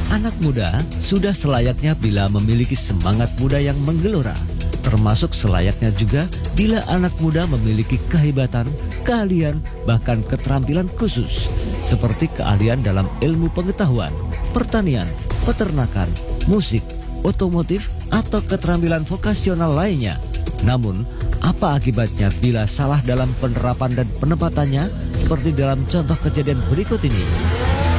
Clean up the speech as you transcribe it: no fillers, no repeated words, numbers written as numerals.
Anak muda sudah selayaknya bila memiliki semangat muda yang menggelora. Termasuk selayaknya juga bila anak muda memiliki kehebatan, keahlian, bahkan keterampilan khusus. Seperti keahlian dalam ilmu pengetahuan, pertanian, peternakan, musik, otomotif, atau keterampilan vokasional lainnya. Namun, apa akibatnya bila salah dalam penerapan dan penempatannya seperti dalam contoh kejadian berikut ini?